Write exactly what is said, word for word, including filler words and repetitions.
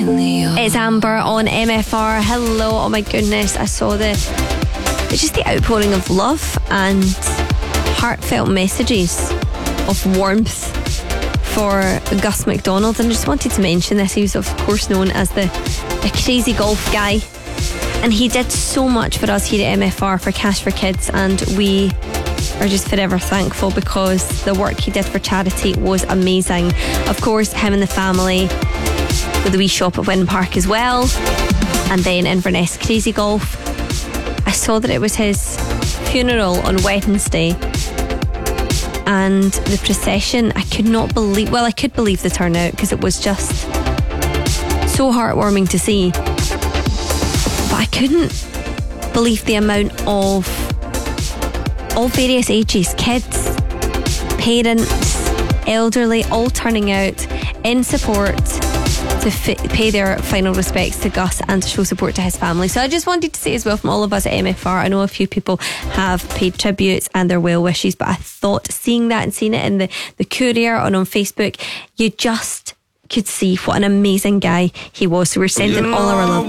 It's Amber on M F R. Hello. Oh my goodness, I saw the it's just the outpouring of love and heartfelt messages of warmth for Gus McDonald, and I just wanted to mention this. He was of course known as the, the crazy golf guy, and he did so much for us here at M F R for Cash for Kids, and we are just forever thankful because the work he did for charity was amazing. Of course, him and the family with the wee shop at Wynn Park as well, and then Inverness Crazy Golf. I saw that it was his funeral on Wednesday, and the procession, I could not believe, well I could believe the turnout because it was just so heartwarming to see, but I couldn't believe the amount of all various ages, kids, parents, elderly, all turning out in support to f- pay their final respects to Gus and to show support to his family. So I just wanted to say as well from all of us at M F R, I know a few people have paid tributes and their well wishes, but I thought seeing that and seeing it in the, the Courier and on Facebook, you just could see what an amazing guy he was. So we're sending all our love.